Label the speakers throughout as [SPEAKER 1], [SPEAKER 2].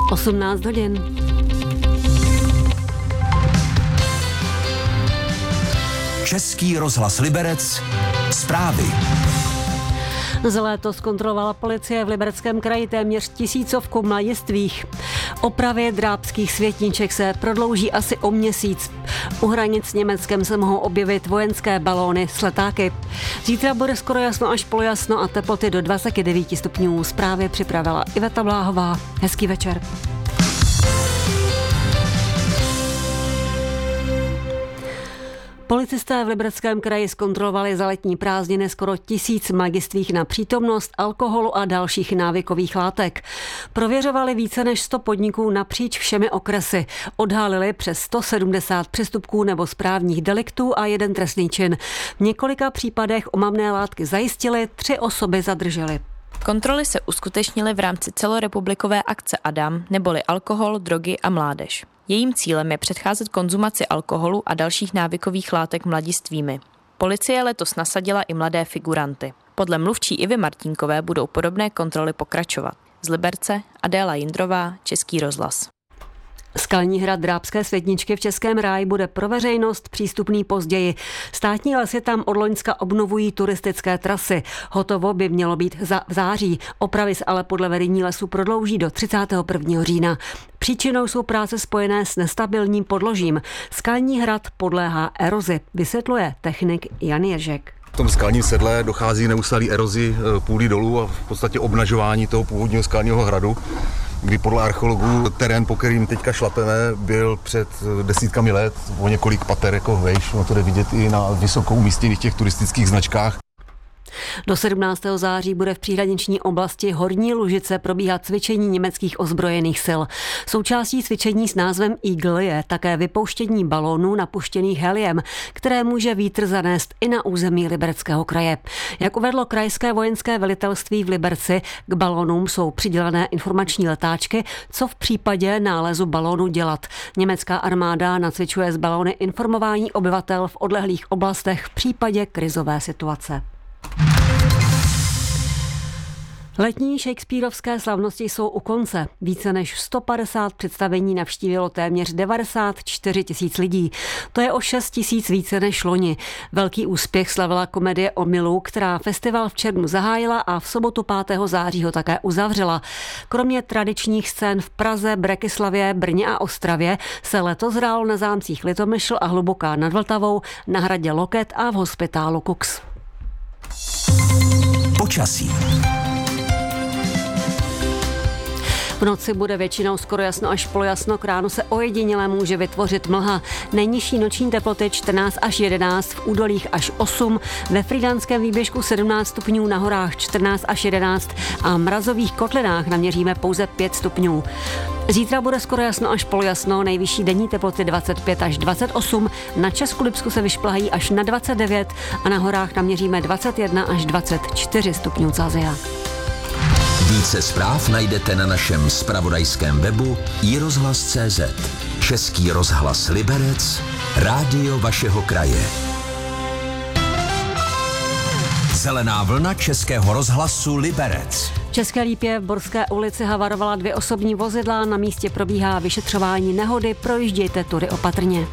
[SPEAKER 1] 18 hodin.
[SPEAKER 2] Český rozhlas Liberec. Zprávy.
[SPEAKER 1] Za léto zkontrolovala policie v Libereckém kraji téměř 1000 mladistvých. Opravy drábských světniček se prodlouží asi o měsíc. U hranic s Německem se mohou objevit vojenské balóny s letáky. Zítra bude skoro jasno až polojasno a teploty do 29 stupňů. Zprávy připravila Iveta Bláhová. Hezký večer. Policisté v Libereckém kraji zkontrolovali za letní prázdniny skoro 1000 mladistvých na přítomnost alkoholu a dalších návykových látek. Prověřovali více než 100 podniků napříč všemi okresy. Odhalili přes 170 přestupků nebo správních deliktů a 1 trestný čin. V několika případech omamné látky zajistili, 3 osoby zadrželi.
[SPEAKER 3] Kontroly se uskutečnily v rámci celorepublikové akce Adam, neboli alkohol, drogy a mládež. Jejím cílem je předcházet konzumaci alkoholu a dalších návykových látek mladistvými. Policie letos nasadila i mladé figuranty. Podle mluvčí Ivy Martínkové budou podobné kontroly pokračovat. Z Liberce Adéla Jindrová, Český rozhlas.
[SPEAKER 1] Skalní hrad Drábské světničky v Českém ráji bude pro veřejnost přístupný později. Státní lesy tam od loňska obnovují turistické trasy. Hotovo by mělo být v září. Opravy se ale podle vedení lesů prodlouží do 31. října. Příčinou jsou práce spojené s nestabilním podložím. Skalní hrad podléhá erozi, vysvětluje technik Jan Ježek.
[SPEAKER 4] V tom skalním sedle dochází k neustálé erozi půdy dolů a v podstatě obnažování toho původního skalního hradu, kdy podle archeologů terén, po kterým teďka šlapeme, byl před desítkami let o několik pater jako vejš. No to jde vidět i na vysokou umístěných těch turistických značkách.
[SPEAKER 1] Do 17. září bude v příhraniční oblasti Horní Lužice probíhat cvičení německých ozbrojených sil. Součástí cvičení s názvem Eagle je také vypouštění balónů napuštěných heliem, které může vítr zanést i na území Libereckého kraje. Jak uvedlo krajské vojenské velitelství v Liberci, k balónům jsou přidělené informační letáčky, co v případě nálezu balónu dělat. Německá armáda nacvičuje z balóny informování obyvatel v odlehlých oblastech v případě krizové situace. Letní shakespearovské slavnosti jsou u konce. Více než 150 představení navštívilo téměř 94 000 lidí. To je o 6 000 více než loni. Velký úspěch slavila komedie Omylu, která festival v červnu zahájila a v sobotu 5. září ho také uzavřela. Kromě tradičních scén v Praze, Brekyslavě, Brně a Ostravě se letos hrálo na zámcích Litomyšl a Hluboká nad Vltavou, na hradě Loket a v hospitálu Kux.
[SPEAKER 2] Počasí.
[SPEAKER 1] V noci bude většinou skoro jasno až polojasno, k ránu se ojediněle může vytvořit mlha. Nejnižší noční teploty 14 až 11, v údolích až 8, ve Frýdlantském výběžku 17 stupňů, na horách 14 až 11 a mrazových kotlinách naměříme pouze 5 stupňů. Zítra bude skoro jasno až polojasno, nejvyšší denní teploty 25 až 28, na Českolipsku se vyšplhají až na 29 a na horách naměříme 21 až 24 stupňů Celsia.
[SPEAKER 2] Více zpráv najdete na našem zpravodajském webu iRozhlas.cz. Český rozhlas Liberec, rádio vašeho kraje. Zelená vlna Českého rozhlasu Liberec.
[SPEAKER 1] V České Lípě v Borské ulici havarovala 2 osobní vozidla, na místě probíhá vyšetřování nehody, projíždějte tudy opatrně.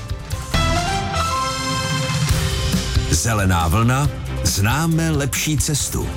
[SPEAKER 2] Zelená vlna, známe lepší cestu.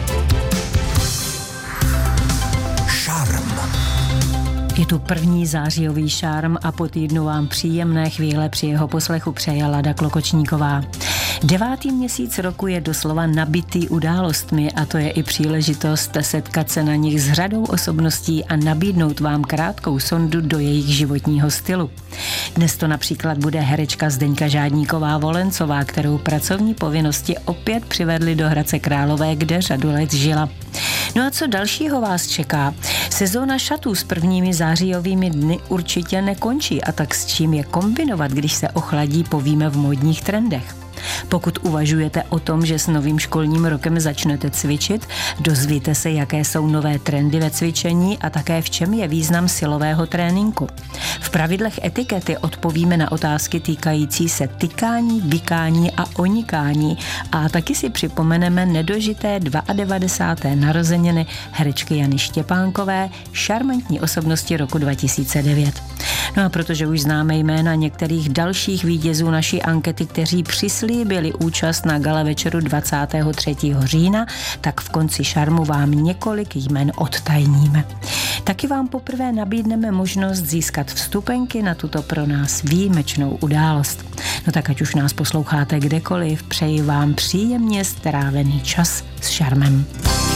[SPEAKER 5] Je tu první zářijový šarm a po týdnu vám příjemné chvíle při jeho poslechu přeje Lada Klokočníková. 9. měsíc roku je doslova nabitý událostmi a to je i příležitost setkat se na nich s řadou osobností a nabídnout vám krátkou sondu do jejich životního stylu. Dnes to například bude herečka Zdeňka Žádníková-Volencová, kterou pracovní povinnosti opět přivedly do Hradce Králové, kde řadu let žila. No a co dalšího vás čeká? Sezóna šatů s prvními zářijovými dny určitě nekončí a tak s čím je kombinovat, když se ochladí, povíme v módních trendech. Pokud uvažujete o tom, že s novým školním rokem začnete cvičit, dozvíte se, jaké jsou nové trendy ve cvičení a také v čem je význam silového tréninku. V pravidlech etikety odpovíme na otázky týkající se tykání, vykání a onikání a taky si připomeneme nedožité 92. narozeniny herečky Jany Štěpánkové, šarmantní osobnosti roku 2009. No a protože už známe jména některých dalších vítězů naší ankety, kteří přislíbili účast na gala večeru 23. října, tak v konci šarmu vám několik jmen odtajníme. Taky vám poprvé nabídneme možnost získat vstupenky na tuto pro nás výjimečnou událost. No tak ať už nás posloucháte kdekoliv, přeji vám příjemně strávený čas s šarmem.